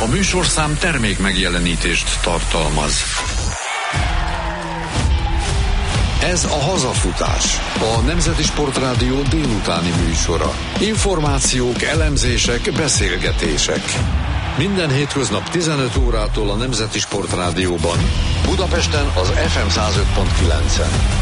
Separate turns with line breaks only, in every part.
műsorszám termék megjelenítést tartalmaz. Ez a Hazafutás, a Nemzeti Sportrádió délutáni műsora. Információk, elemzések, beszélgetések. Minden hétköznap 15 órától a Nemzeti Sportrádióban. Budapesten az FM 105.9-en.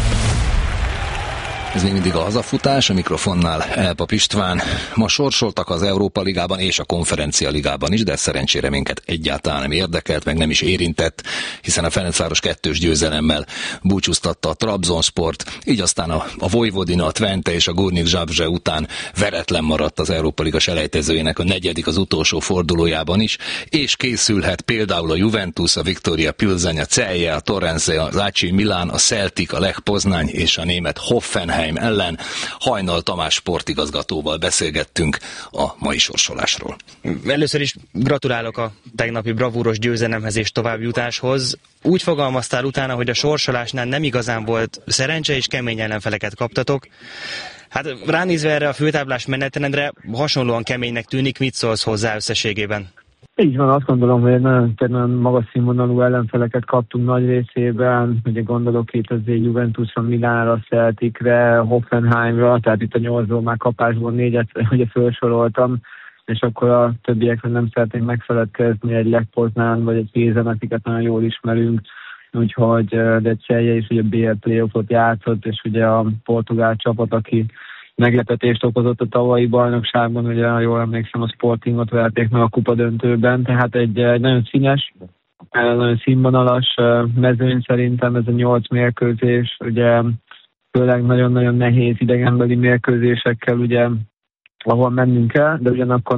Ez még mindig a Hazafutás, a mikrofonnál Elpap István. Ma sorsoltak az Európa Ligában és a Konferencia Ligában is, de szerencsére minket egyáltalán nem érdekelt, meg nem is érintett, hiszen a Ferencváros 2-2 győzelemmel búcsúztatta a Trabzonsport, így aztán a Vojvodina, a Twente és a Górnik Zabrze után veretlen maradt az Európa Liga selejtezőjének a negyedik, az utolsó fordulójában is, és készülhet például a Juventus, a Viktoria Pilsen, a Celje, a Torrance, az AC Milán, a Celtic, a Lech Poznań és a német Hoffenheim ellen. Hajnal Tamás sportigazgatóval beszélgettünk a mai sorsolásról.
Először is gratulálok a tegnapi bravúros győzelemhez és továbbjutáshoz. Úgy fogalmaztál utána, hogy a sorsolásnál nem igazán volt szerencse, és kemény ellenfeleket kaptatok. Hát ránézve erre a főtáblás menetrendre hasonlóan keménynek tűnik, mit szólsz hozzá összességében?
Így van, azt gondolom, hogy nagyon magas színvonalú ellenfeleket kaptunk nagy részében. Ugye gondolok itt azért Juventusra, Milánra, Celticre, Hoffenheimra, tehát itt a 8-ból már kapásból 4-et ugye felsoroltam, és akkor a többiekre nem szeretnénk megfeledkezni, egy Lech Poznań vagy egy Pilsen, akiket nagyon jól ismerünk. Úgyhogy de Celje is ugye BL playoffot játszott, és ugye a portugál csapat, aki meglepetést okozott a tavalyi bajnokságban, ugye jól emlékszem, a Sportingot verték meg a kupadöntőben, tehát egy nagyon színes, nagyon színvonalas mezőny szerintem ez a 8 mérkőzés, ugye főleg nagyon-nagyon nehéz idegenbeli mérkőzésekkel, ugye ahol mennünk kell, de ugyanakkor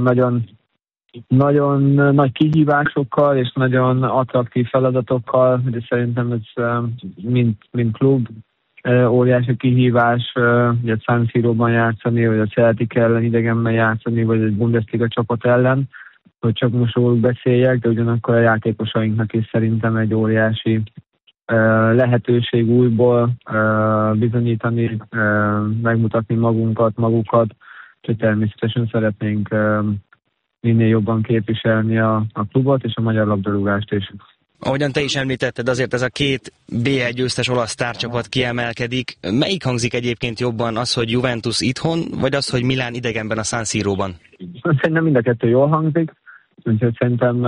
nagyon nagy kihívásokkal és nagyon attraktív feladatokkal, de szerintem ez mint klub óriási kihívás, ugye a San Siróban játszani, vagy a Celtic ellen idegenben játszani, vagy egy Bundesliga csapat ellen, hogy csak most róluk beszéljek, de ugyanakkor a játékosainknak is szerintem egy óriási lehetőség újból bizonyítani, megmutatni magukat, hogy természetesen szeretnénk minél jobban képviselni a klubot és a magyar labdarúgást is.
Ahogyan te is említetted, azért ez a két BL győztes olasz sztárcsapat kiemelkedik. Melyik hangzik egyébként jobban, az, hogy Juventus itthon, vagy az, hogy Milán idegenben a San Siróban?
Szerintem mind a kettő jól hangzik. Úgyhogy szerintem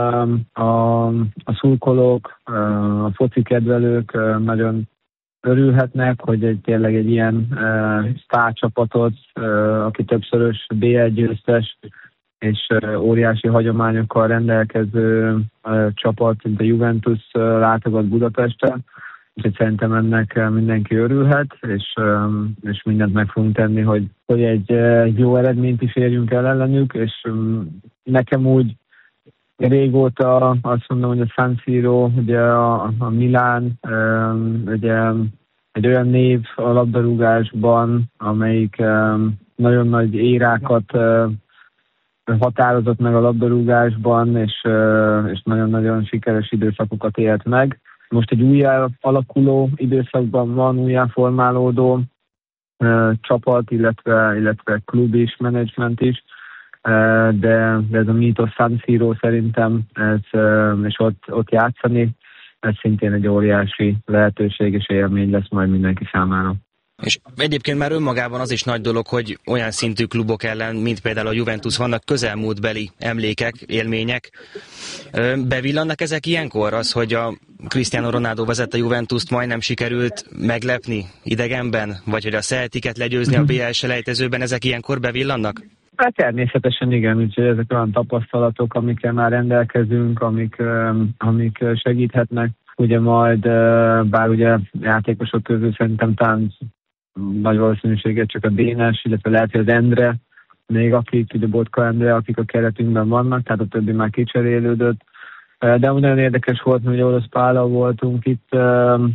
a szurkolók, a foci kedvelők nagyon örülhetnek, hogy tényleg egy ilyen sztárcsapatot, aki többszörös BL győztes, és óriási hagyományokkal rendelkező csapat, mint a Juventus látogat Budapestre, úgyhogy szerintem ennek mindenki örülhet, és mindent meg fogunk tenni, hogy egy jó eredményt is érjünk el ellenük, és nekem úgy régóta azt mondom, hogy a San Siro, ugye a Milán, ugye egy olyan név a labdarúgásban, amelyik nagyon nagy érákat határozott meg a labdarúgásban, és nagyon-nagyon sikeres időszakokat élt meg. Most egy újjá alakuló időszakban van, újjá formálódó csapat, illetve klub is, menedzsment is, de ez a mítosz San Siro szerintem, és ott játszani, ez szintén egy óriási lehetőség és élmény lesz majd mindenki számára.
És egyébként már önmagában az is nagy dolog, hogy olyan szintű klubok ellen, mint például a Juventus, vannak közelmúltbeli emlékek, élmények. Bevillannak ezek ilyenkor? Az, hogy a Cristiano Ronaldo vezette Juventust, majdnem sikerült meglepni idegenben? Vagy hogy a Celticet legyőzni a BL selejtezőben, ezek ilyenkor bevillannak?
Hát természetesen igen, úgyhogy ezek olyan tapasztalatok, amikkel már rendelkezünk, amik segíthetnek. Ugye majd, bár ugye játékosok közül szerintem talán nagy valószínűséget csak a Dénes, illetve lehet, hogy az Endre, még akik, ugye Botka Endre, akik a keretünkben vannak, tehát a többi már kicserélődött. De nagyon érdekes volt, hogy Orosz Pállal voltunk itt